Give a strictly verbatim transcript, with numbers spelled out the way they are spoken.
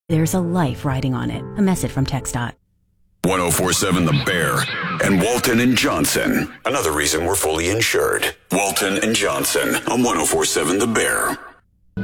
There's a life riding on it. A message from TxDOT. ten forty-seven The Bear and Walton and Johnson. Another reason we're fully insured. Walton and Johnson on ten forty-seven The Bear.